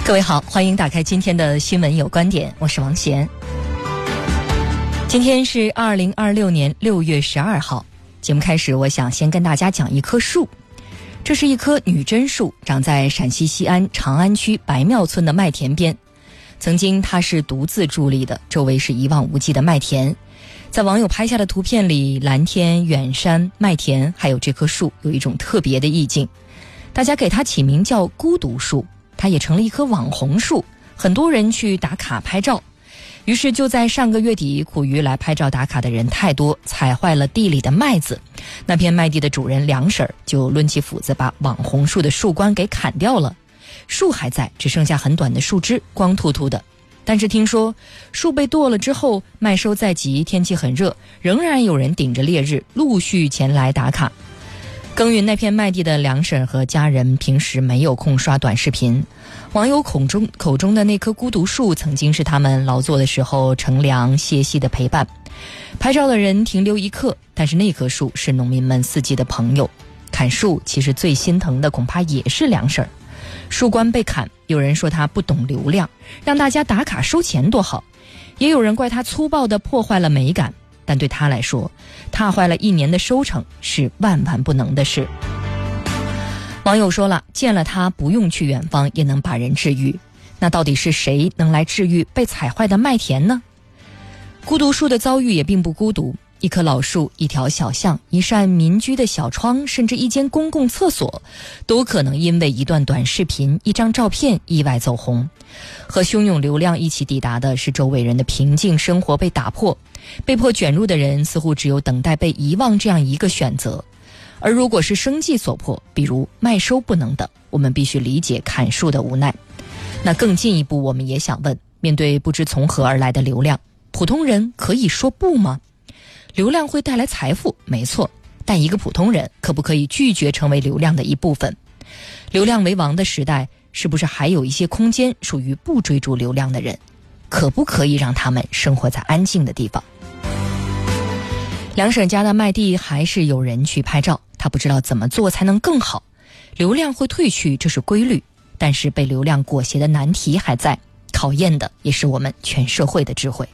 各位好，欢迎打开今天的新闻有观点，我是王贤。今天是2026年6月12号，节目开始，我想先跟大家讲一棵树。这是一棵女贞树，长在陕西西安长安区白庙村的麦田边。曾经它是独自伫立的，周围是一望无际的麦田。在网友拍下的图片里，蓝天、远山、麦田，还有这棵树，有一种特别的意境。大家给它起名叫孤独树，它也成了一棵网红树，很多人去打卡拍照。于是就在上个月底，苦于来拍照打卡的人太多，踩坏了地里的麦子。那片麦地的主人梁婶就抡起斧子把网红树的树冠给砍掉了。树还在，只剩下很短的树枝，光秃秃的。但是听说树被剁了之后，麦收在即，天气很热，仍然有人顶着烈日陆续前来打卡。耕耘那片麦地的梁婶和家人平时没有空刷短视频，网友口中的那棵孤独树曾经是他们劳作的时候乘凉歇息的陪伴。拍照的人停留一刻，但是那棵树是农民们四季的朋友。砍树其实最心疼的恐怕也是梁婶。树冠被砍，有人说他不懂流量，让大家打卡收钱多好，也有人怪他粗暴地破坏了美感。但对他来说，踏坏了1年的收成是万万不能的事。网友说了，见了他不用去远方也能把人治愈。那到底是谁能来治愈被踩坏的麦田呢？孤独树的遭遇也并不孤独，一棵老树、一条小巷、一扇民居的小窗，甚至一间公共厕所，都可能因为一段短视频、一张照片意外走红。和汹涌流量一起抵达的是周围人的平静生活被打破，被迫卷入的人似乎只有等待被遗忘这样一个选择。而如果是生计所迫，比如麦收不能等，我们必须理解砍树的无奈。那更进一步，我们也想问，面对不知从何而来的流量，普通人可以说不吗？流量会带来财富，没错，但一个普通人可不可以拒绝成为流量的一部分？流量为王的时代，是不是还有一些空间属于不追逐流量的人？可不可以让他们生活在安静的地方？梁婶家的麦地还是有人去拍照，他不知道怎么做才能更好。流量会退去，这是规律，但是被流量裹挟的难题还在，考验的也是我们全社会的智慧。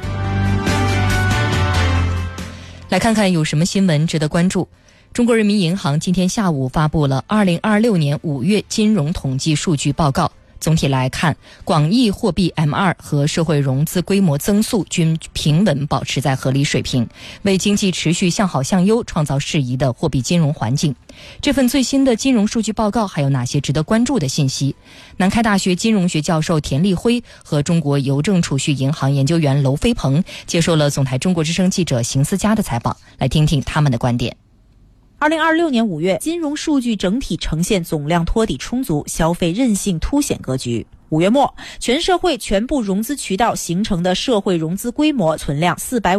来看看有什么新闻值得关注。中国人民银行今天下午发布了2026年5月金融统计数据报告。总体来看，广义货币 M2 和社会融资规模增速均平稳保持在合理水平，为经济持续向好向优创造适宜的货币金融环境。这份最新的金融数据报告还有哪些值得关注的信息？南开大学金融学教授田立辉和中国邮政储蓄银行研究员娄飞鹏接受了总台中国之声记者邢思佳的采访，来听听他们的观点。 2026年5月，金融数据整体呈现总量托底充足、消费韧性凸显格局。5月末，全社会全部融资渠道形成的社会融资规模存量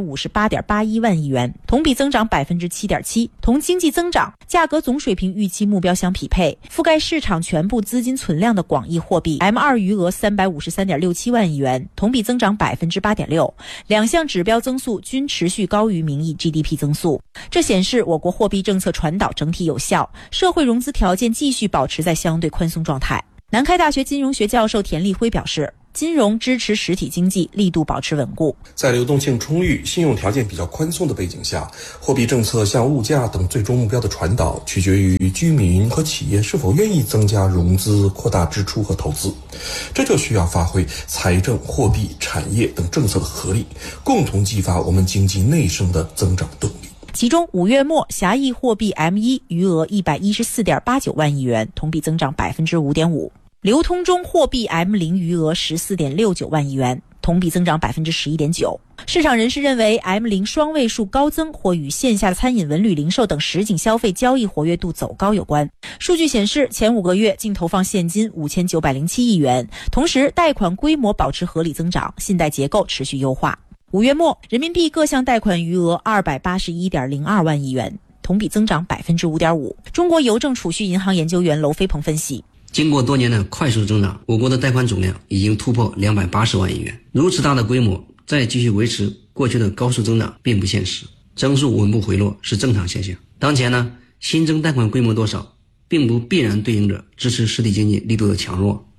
458.81万亿元，同比增长 7.7%， 同经济增长、价格总水平预期目标相匹配。覆盖市场全部资金存量的广义货币 M2 余额353.67万亿元，同比增长 8.6%， 两项指标增速均持续高于名义 GDP 增速。这显示我国货币政策传导整体有效，社会融资条件继续保持在相对宽松状态。南开大学金融学教授田立辉表示，金融支持实体经济力度保持稳固。 在流动性充裕、信用条件比较宽松的背景下，货币政策向物价等最终目标的传导取决于居民和企业是否愿意增加融资、扩大支出和投资。这就需要发挥财政、货币、产业等政策的合力，共同激发我们经济内生的增长动力。 其中5月末狭义货币 M1 余额114.89万亿元，同比增长 5.5%。流通中货币 M0 余额14.69万亿元，同比增长 11.9%。市场人士认为 M0 双位数高增或与线下餐饮、文旅、零售等实景消费交易活跃度走高有关。数据显示，前5个月净投放现金5907亿元，同时贷款规模保持合理增长，信贷结构持续优化。5月末，人民币各项贷款余额281.02万亿元，同比增长 5.5%。中国邮政储蓄银行研究员娄飞鹏分析， 经过多年的快速增长，我国的贷款总量已经突破280万亿元。如此大的规模，再继续维持过去的高速增长并不现实，增速稳步回落是正常现象。当前呢，新增贷款规模多少，并不必然对应着支持实体经济力度的强弱。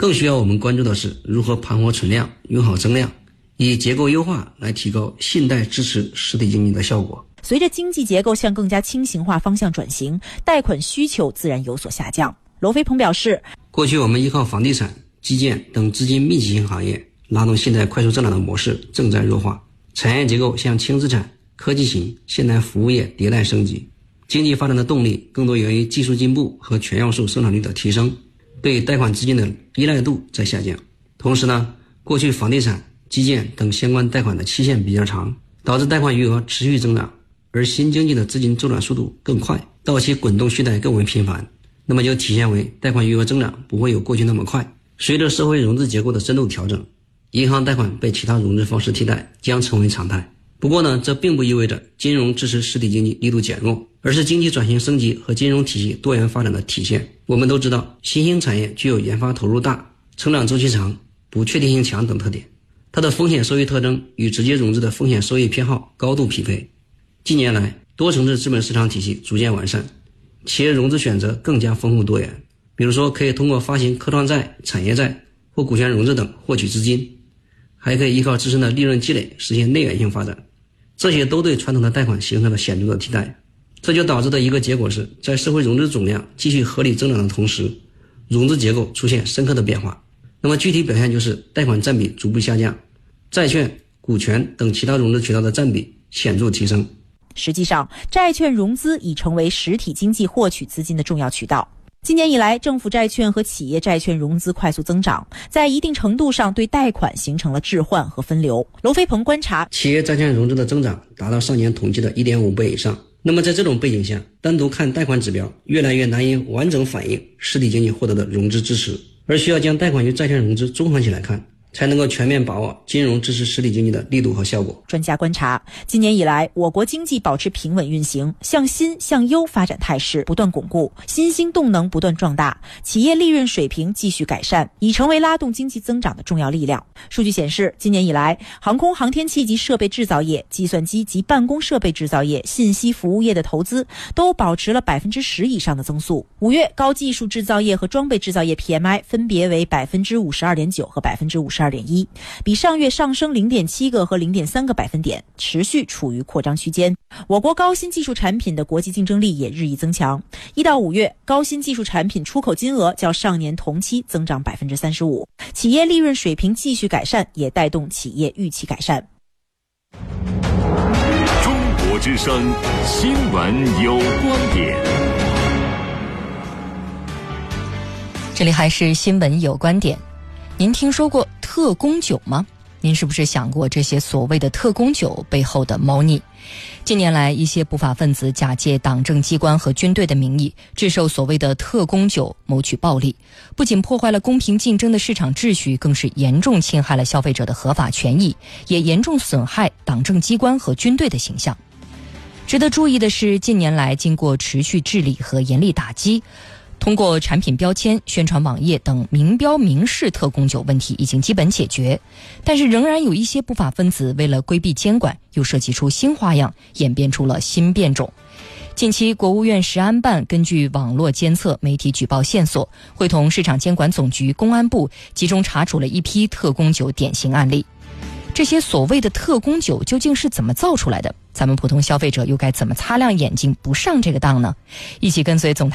更需要我们关注的是如何盘活存量，用好增量，以结构优化来提高信贷支持实体经济的效果。 随着经济结构向更加轻型化方向转型，贷款需求自然有所下降。娄飞鹏表示， 过去我们依靠房地产、基建等资金密集型行业拉动信贷快速增长的模式正在弱化，产业结构向轻资产、科技型、现代服务业迭代升级，经济发展的动力更多源于技术进步和全要素生产率的提升，对贷款资金的依赖度在下降。同时呢，过去房地产、基建等相关贷款的期限比较长，导致贷款余额持续增长，而新经济的资金周转速度更快，到期滚动续贷更为频繁，那么就体现为贷款余额增长不会有过去那么快。随着社会融资结构的深度调整，银行贷款被其他融资方式替代将成为常态。不过呢，这并不意味着金融支持实体经济力度减弱，而是经济转型升级和金融体系多元发展的体现。我们都知道，新兴产业具有研发投入大、成长周期长、不确定性强等特点，它的风险收益特征与直接融资的风险收益偏好高度匹配。近年来，多层次资本市场体系逐渐完善，企业融资选择更加丰富多元，比如说可以通过发行科创债、产业债或股权融资等获取资金，还可以依靠自身的利润积累实现内源性发展，这些都对传统的贷款形成了显著的替代。这就导致的一个结果是，在社会融资总量继续合理增长的同时，融资结构出现深刻的变化。那么具体表现就是贷款占比逐步下降，债券、股权等其他融资渠道的占比显著提升。 实际上，债券融资已成为实体经济获取资金的重要渠道。今年以来，政府债券和企业债券融资快速增长，在一定程度上对贷款形成了置换和分流。娄飞鹏观察， 企业债券融资的增长达到上年统计的 1.5 倍以上。那么在这种背景下，单独看贷款指标越来越难以完整反映实体经济获得的融资支持，而需要将贷款与债券融资综合起来看，才能够全面把握金融支持实体经济的力度和效果。 专家观察，今年以来，我国经济保持平稳运行，向新向优发展态势不断巩固，新兴动能不断壮大，企业利润水平继续改善，已成为拉动经济增长的重要力量。数据显示，今年以来，航空航天器及设备制造业、计算机及办公设备制造业、信息服务业的投资都保持了 10% 以上的增速。5月，高技术制造业和装备制造业 PMI 分别为 52.9% 和 52.1%，比上月上升 0.7 个和 0.3个百分点，持续处于扩张区间。我国高新技术产品的国际竞争力也日益增强。1到5月，高新技术产品出口金额较上年同期增长 35%， 企业利润水平继续改善，也带动企业预期改善。 中国之声，新闻有观点。 这里还是新闻有观点。您听说过特供酒吗？您是不是想过这些所谓的特供酒背后的猫腻？近年来，一些不法分子假借党政机关和军队的名义，制售所谓的特供酒，谋取暴利，不仅破坏了公平竞争的市场秩序，更是严重侵害了消费者的合法权益，也严重损害党政机关和军队的形象。值得注意的是，近年来经过持续治理和严厉打击，通过产品标签、宣传网页等明标明示特供酒问题已经基本解决，但是仍然有一些不法分子为了规避监管，又设计出新花样，演变出了新变种。近期，国务院食安办根据网络监测、媒体举报线索，会同市场监管总局、公安部集中查处了一批特供酒典型案例。这些所谓的特供酒究竟是怎么造出来的？咱们普通消费者又该怎么擦亮眼睛不上这个当呢？一起跟随总